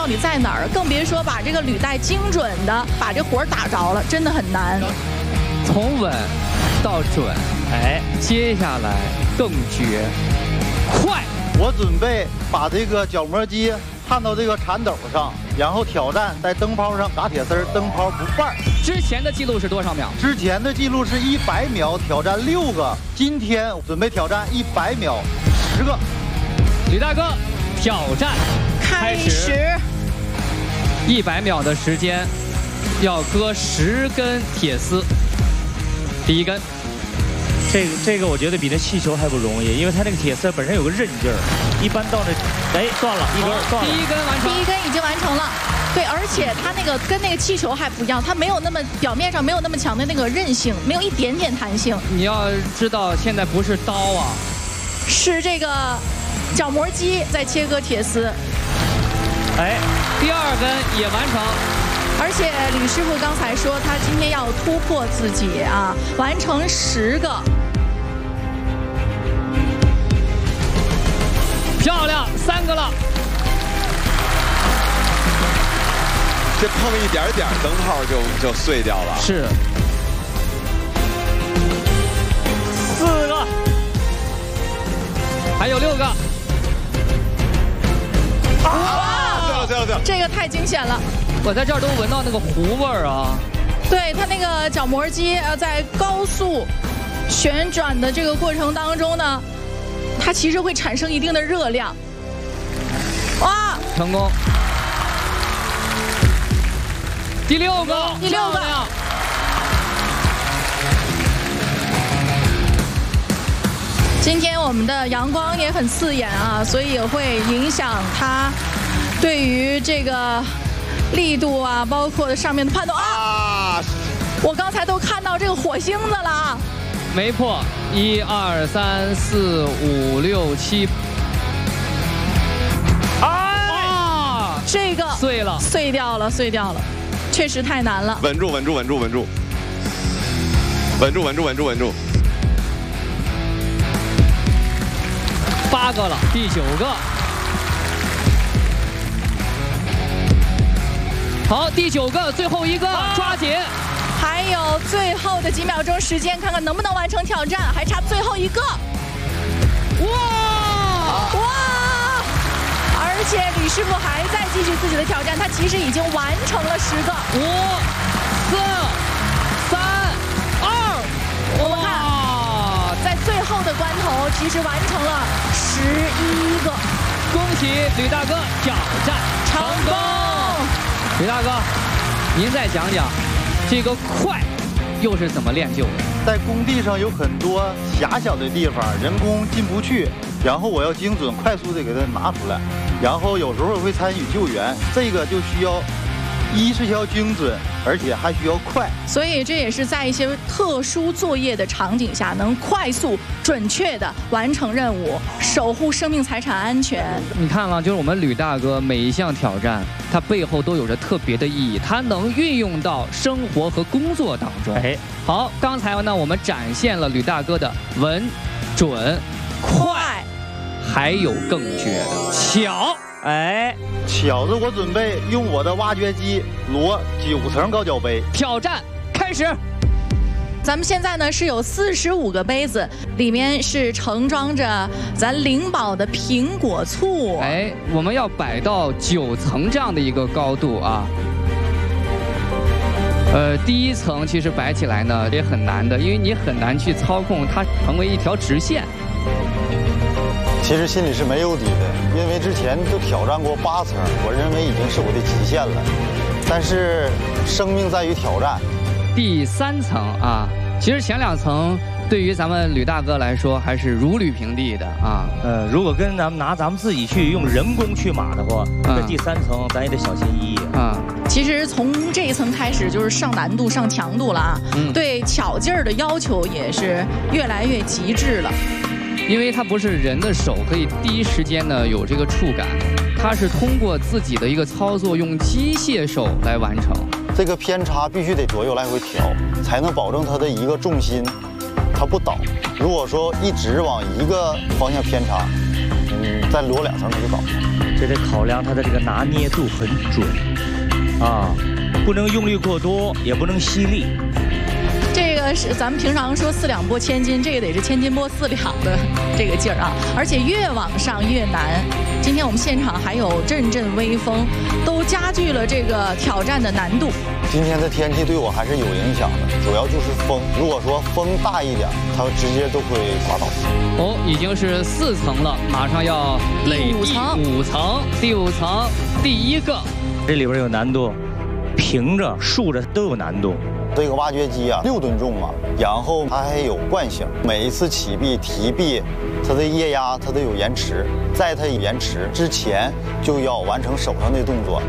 到底在哪儿，更别说把这个履带精准的把这活打着了，真的很难。 从稳到准，哎，接下来更绝，快！ 我准备把这个角磨机焊到这个铲斗上，然后挑战在灯泡上打铁丝，灯泡不坏。 之前的记录是多少秒？ 之前的记录是100秒，挑战6个。今天准备挑战100秒，10个。 吕大哥，挑战开始。100秒的时间，要割10根铁丝。第一根， 这个我觉得比那气球还不容易，因为它那个铁丝本身有个韧劲儿，一般到那，哎，断了一根，断了。 第一根完成。 第一根已经完成了。对，而且它那个跟那个气球还不一样，它没有那么表面上没有那么强的那个韧性，没有一点点弹性。 你要知道，现在不是刀啊， 是这个角磨机在切割铁丝。 哎，第二根也完成。 而且吕师傅刚才说，他今天要突破自己啊，完成10个。 漂亮，3个了。 这碰一点点灯泡就碎掉了。 是。 4个， 还有6个。 啊！对， 这个太惊险了。 我在这儿都闻到那个糊味儿啊。 对，它那个角磨机在高速旋转的这个过程当中呢，它其实会产生一定的热量。哇！ 成功。第6个， 第6个。今天我们的阳光也很刺眼啊，所以也会影响它对于这个力度啊，包括上面的判断啊。我刚才都看到这个火星子了。 没破，1、2、3、4、5、6、7。啊！ 这个碎了， 碎掉了，碎掉了，确实太难了。 稳住，稳住，稳住，稳住，稳住，稳住，稳住，稳住。 8个了，第9个。好，第9个，最后一个，抓紧。 还有最后的几秒钟时间，看看能不能完成挑战，还差最后一个。哇！而且吕师傅还在继续自己的挑战，他其实已经完成了10个。 5、4、3、2， 我们看，在最后的关头，其实完成了11个。 恭喜吕大哥挑战成功！吕大哥，您再讲讲这个快又是怎么练就的？ 在工地上有很多狭小的地方，人工进不去，然后我要精准、快速的给它拿出来，然后有时候会参与救援，这个就需要，一是要精准，而且还需要快。 所以这也是在一些特殊作业的场景下，能快速、准确地完成任务，守护生命财产安全。 你看了，就是我们吕大哥每一项挑战，它背后都有着特别的意义，它能运用到生活和工作当中。哎，好，刚才呢我们展现了吕大哥的稳、准、快，还有更绝的巧。哎， 巧子，我准备用我的挖掘机摞9层高脚杯。 挑战开始。 咱们现在呢是有45个杯子，里面是盛装着咱灵宝的苹果醋。 哎，我们要摆到9层这样的一个高度啊。第一层其实摆起来呢也很难的，因为你很难去操控它成为一条直线。 其实心里是没有底的，因为之前就挑战过8层，我认为已经是我的极限了。但是生命在于挑战。 第3层啊，其实前2层对于咱们吕大哥来说还是如履平地的啊。 如果跟咱们自己去用人工去码的话，这第3层咱也得小心翼翼啊。 其实从这一层开始就是上难度、上强度了啊。对巧劲儿的要求也是越来越极致了。 因为它不是人的手可以第一时间呢有这个触感，它是通过自己的一个操作，用机械手来完成。 这个偏差必须得左右来回调，才能保证它的一个重心，它不倒。如果说一直往一个方向偏差， 再摞2层它就倒了。 这得考量它的这个拿捏度很准啊，不能用力过多，也不能犀利。 这个是咱们平常说4两拨千斤，这个得是千斤拨4两的这个劲儿啊，而且越往上越难。今天我们现场还有阵阵微风，都加剧了这个挑战的难度。 今天的天气对我还是有影响的，主要就是风。如果说风大一点，它直接都会滑倒。 哦，已经是4层了，马上要垒第5层。第5层第1个， 这里边有难度，平着、竖着都有难度。 这个挖掘机啊，6吨重嘛，然后它还有惯性，每一次起臂、提臂，它的液压它都有延迟，在它延迟之前就要完成手上的动作。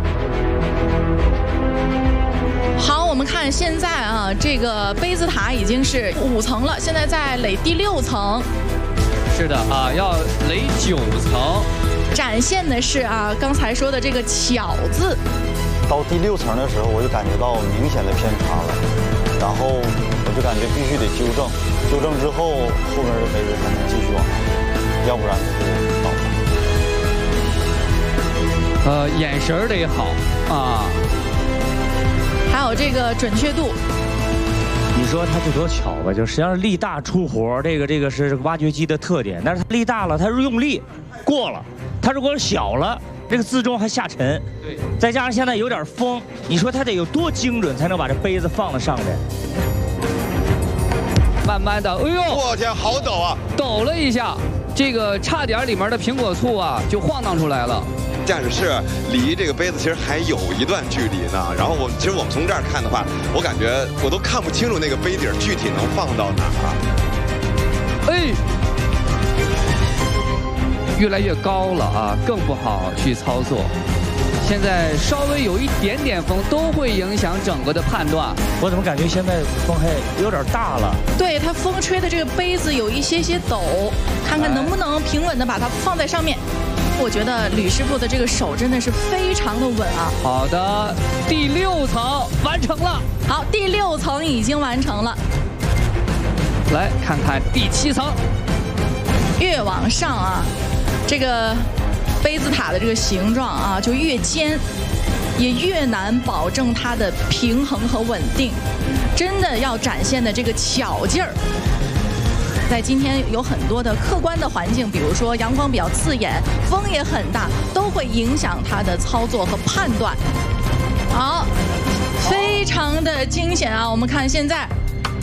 好，我们看现在啊，这个杯子塔已经是5层了，现在在垒第6层。 是的啊，要垒9层。 展现的是啊，刚才说的这个巧字。 到第6层的时候，我就感觉到明显的偏差了，然后我就感觉必须得纠正，纠正之后后面的杯子才能继续往上，要不然它就倒了。 眼神得好啊， 还有这个准确度。 你说它就多巧吧，就实际上是力大出活，这个是挖掘机的特点。但是它力大了，它是用力过了；它如果小了，这个自重还下沉。对，再加上现在有点风，你说它得有多精准才能把这杯子放得上面？ 慢慢的，哎呦， 我天，好抖啊！ 抖了一下，这个差点里面的苹果醋啊就晃荡出来了。 但是离这个杯子其实还有一段距离呢。然后其实我们从这儿看的话，我感觉我都看不清楚那个杯底具体能放到哪儿。 哎，越来越高了啊，更不好去操作。现在稍微有一点点风，都会影响整个的判断。 我怎么感觉现在风还有点大了？ 对，它风吹的这个杯子有一些抖，看看能不能平稳的把它放在上面。我觉得吕师傅的这个手真的是非常的稳啊。 好的，第6层完成了。 好，第6层已经完成了。 来看看第7层。 越往上啊，这个杯子塔的这个形状啊就越尖，也越难保证它的平衡和稳定。真的要展现的这个巧劲儿。在今天有很多的客观的环境，比如说阳光比较刺眼，风也很大，都会影响它的操作和判断。好，非常的惊险啊！我们看现在，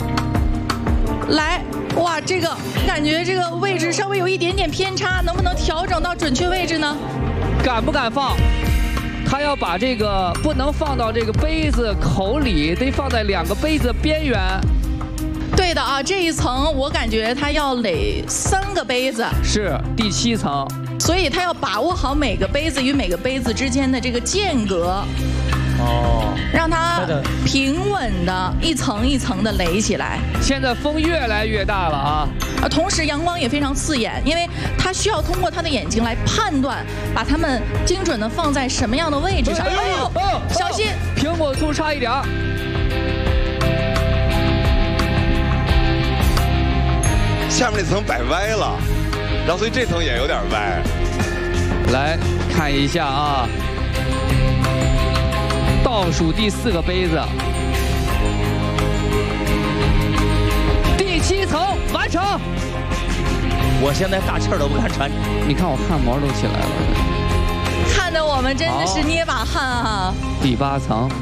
来，哇，这个感觉这个位置稍微有一点点偏差，能不能调整到准确位置呢？ 敢不敢放？他要把这个不能放到这个杯子口里，得放在2个杯子边缘。 对的啊，这一层我感觉它要垒3个杯子， 是第7层， 所以它要把握好每个杯子与每个杯子之间的这个间隔，让它平稳的一层一层的垒起来。 现在风越来越大了啊， 同时阳光也非常刺眼，因为它需要通过它的眼睛来判断，把它们精准的放在什么样的位置上。哎呦，小心！ 苹果醋差一点。 下面那层摆歪了，然后所以这层也有点歪。 来看一下啊，倒数第4个杯子，第7层完成。 我现在大气儿都不敢喘， 你看我汗毛都起来了， 看得我们真的是捏把汗啊。 第8层，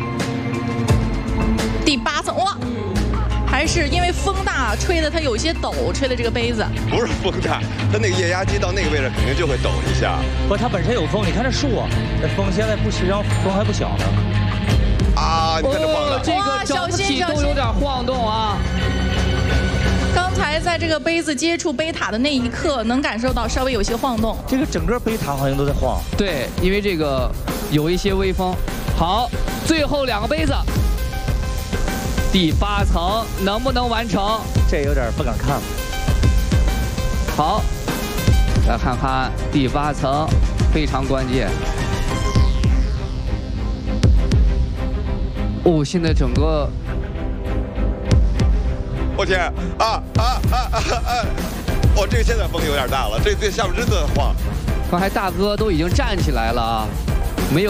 第8层，哇！还是因为风大吹的它有些抖，吹的这个杯子不是风大，它那个液压机到那个位置肯定就会抖一下。 不，它本身有风，你看这树啊，这风现在不实际上风还不小呢。 啊，你看这晃的， 这个整体都有点晃动啊。 刚才在这个杯子接触杯塔的那一刻，能感受到稍微有些晃动。 这个整个杯塔好像都在晃。 对，因为这个有一些微风。好，最后2个杯子。第8层能不能完成？ 这有点不敢看了。 好，来看看第8层，非常关键。哦，现在整个， 我天啊！ 哇，这个现在风有点大了，这下面真的晃。 刚才大哥都已经站起来了啊，没有。